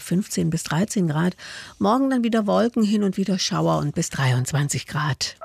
15 bis 13 Grad. Morgen dann wieder Wolken, hin und wieder Schauer und bis 23 Grad.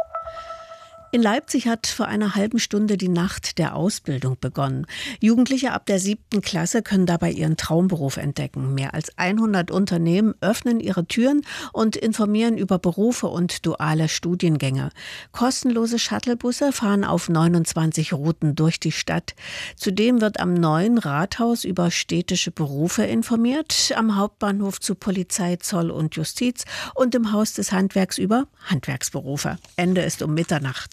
In Leipzig hat vor einer halben Stunde die Nacht der Ausbildung begonnen. Jugendliche ab der 7. Klasse können dabei ihren Traumberuf entdecken. Mehr als 100 Unternehmen öffnen ihre Türen und informieren über Berufe und duale Studiengänge. Kostenlose Shuttlebusse fahren auf 29 Routen durch die Stadt. Zudem wird am neuen Rathaus über städtische Berufe informiert, am Hauptbahnhof zu Polizei, Zoll und Justiz und im Haus des Handwerks über Handwerksberufe. Ende ist um Mitternacht.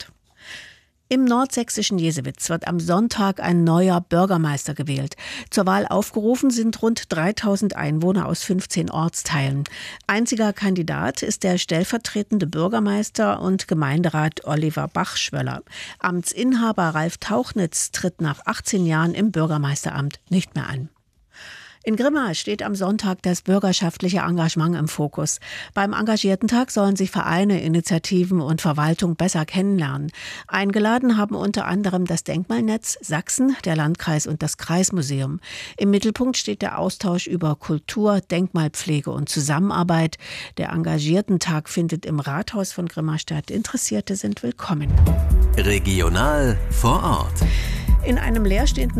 Im nordsächsischen Jesewitz wird am Sonntag ein neuer Bürgermeister gewählt. Zur Wahl aufgerufen sind rund 3000 Einwohner aus 15 Ortsteilen. Einziger Kandidat ist der stellvertretende Bürgermeister und Gemeinderat Oliver Bachschwöller. Amtsinhaber Ralf Tauchnitz tritt nach 18 Jahren im Bürgermeisteramt nicht mehr an. In Grimma steht am Sonntag das bürgerschaftliche Engagement im Fokus. Beim Engagierten-Tag sollen sich Vereine, Initiativen und Verwaltung besser kennenlernen. Eingeladen haben unter anderem das Denkmalnetz Sachsen, der Landkreis und das Kreismuseum. Im Mittelpunkt steht der Austausch über Kultur, Denkmalpflege und Zusammenarbeit. Der Engagierten-Tag findet im Rathaus von Grimma statt. Interessierte sind willkommen. Regional vor Ort. In einem leerstehenden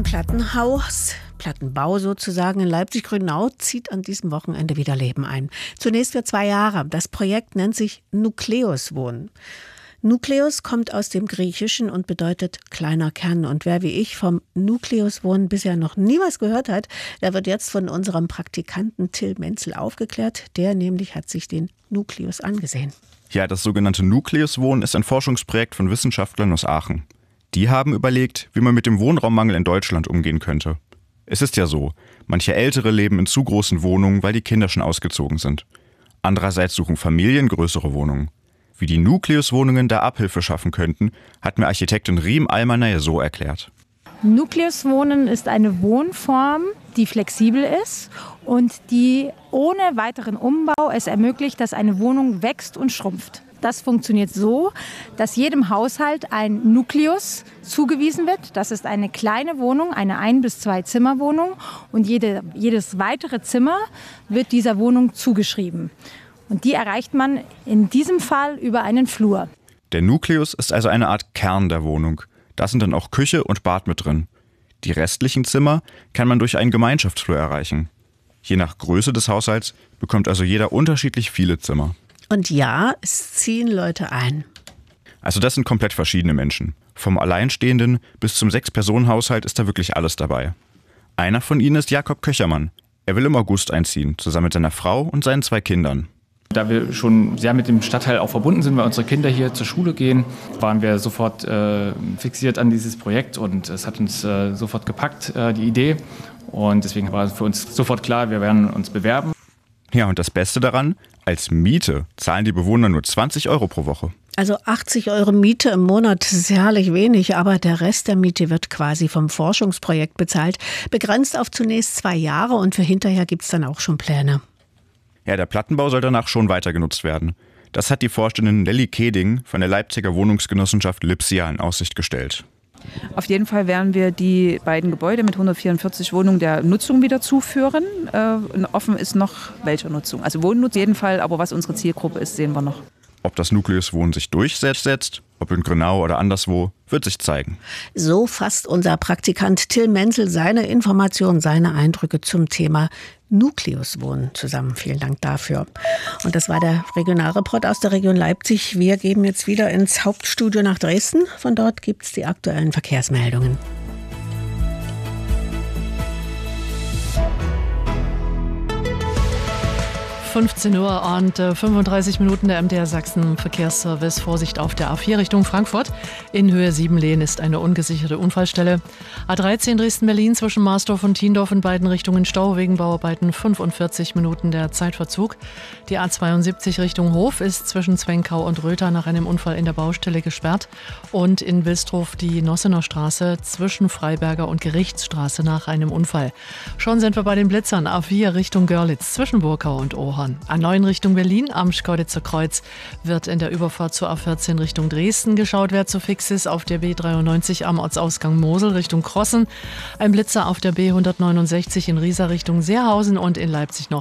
Plattenbau sozusagen in Leipzig-Grünau zieht an diesem Wochenende wieder Leben ein. Zunächst für 2 Jahre. Das Projekt nennt sich Nukleus Wohnen. Nukleus kommt aus dem Griechischen und bedeutet kleiner Kern. Und wer wie ich vom Nukleus Wohnen bisher noch nie was gehört hat, der wird jetzt von unserem Praktikanten Till Menzel aufgeklärt. Der nämlich hat sich den Nukleus angesehen. Ja, das sogenannte Nukleus Wohnen ist ein Forschungsprojekt von Wissenschaftlern aus Aachen. Die haben überlegt, wie man mit dem Wohnraummangel in Deutschland umgehen könnte. Es ist ja so, manche Ältere leben in zu großen Wohnungen, weil die Kinder schon ausgezogen sind. Andererseits suchen Familien größere Wohnungen. Wie die Nukleus-Wohnungen da Abhilfe schaffen könnten, hat mir Architektin Riem Almanay so erklärt. Nukleuswohnen ist eine Wohnform, die flexibel ist und die ohne weiteren Umbau es ermöglicht, dass eine Wohnung wächst und schrumpft. Das funktioniert so, dass jedem Haushalt ein Nukleus zugewiesen wird. Das ist eine kleine Wohnung, eine 1- bis 2-Zimmer-Wohnung. Und jedes weitere Zimmer wird dieser Wohnung zugeschrieben. Und die erreicht man in diesem Fall über einen Flur. Der Nukleus ist also eine Art Kern der Wohnung. Da sind dann auch Küche und Bad mit drin. Die restlichen Zimmer kann man durch einen Gemeinschaftsflur erreichen. Je nach Größe des Haushalts bekommt also jeder unterschiedlich viele Zimmer. Und ja, es ziehen Leute ein. Also das sind komplett verschiedene Menschen. Vom Alleinstehenden bis zum 6-Personen-Haushalt ist da wirklich alles dabei. Einer von ihnen ist Jakob Köchermann. Er will im August einziehen, zusammen mit seiner Frau und seinen 2 Kindern. Da wir schon sehr mit dem Stadtteil auch verbunden sind, weil unsere Kinder hier zur Schule gehen, waren wir sofort fixiert an dieses Projekt und es hat uns sofort gepackt, die Idee. Und deswegen war es für uns sofort klar, wir werden uns bewerben. Ja, und das Beste daran, als Miete zahlen die Bewohner nur 20 € pro Woche. Also 80 € Miete im Monat, das ist herrlich wenig, aber der Rest der Miete wird quasi vom Forschungsprojekt bezahlt. Begrenzt auf zunächst 2 Jahre und für hinterher gibt es dann auch schon Pläne. Ja, der Plattenbau soll danach schon weiter genutzt werden. Das hat die Vorständin Nelly Keding von der Leipziger Wohnungsgenossenschaft Lipsia in Aussicht gestellt. Auf jeden Fall werden wir die beiden Gebäude mit 144 Wohnungen der Nutzung wieder zuführen. Offen ist noch welche Nutzung. Also Wohnnutzung auf jeden Fall, aber was unsere Zielgruppe ist, sehen wir noch. Ob das Nukleus Wohnen sich durchsetzt, ob in Grünau oder anderswo, wird sich zeigen. So fasst unser Praktikant Till Menzel seine Informationen, seine Eindrücke zum Thema Nukleus Wohnen zusammen. Vielen Dank dafür. Und das war der Regionalreport aus der Region Leipzig. Wir gehen jetzt wieder ins Hauptstudio nach Dresden. Von dort gibt es die aktuellen Verkehrsmeldungen. 15 Uhr und 35 Minuten der MDR Sachsen Verkehrsservice. Vorsicht auf der A4 Richtung Frankfurt. In Höhe 7 Lehen ist eine ungesicherte Unfallstelle. A13 Dresden-Berlin zwischen Marsdorf und Thiendorf in beiden Richtungen Stau wegen Bauarbeiten. 45 Minuten der Zeitverzug. Die A72 Richtung Hof ist zwischen Zwenkau und Rötha nach einem Unfall in der Baustelle gesperrt. Und in Wilsdruf die Nossener Straße zwischen Freiberger und Gerichtsstraße nach einem Unfall. Schon sind wir bei den Blitzern. A4 Richtung Görlitz zwischen Burkau und Ohorn. A9 Richtung Berlin am Schkeuditzer Kreuz wird in der Überfahrt zur A14 Richtung Dresden geschaut, wer zu fix ist. Auf der B93 am Ortsausgang Mosel Richtung Krossen. Ein Blitzer auf der B169 in Riesa Richtung Seerhausen und in Leipzig noch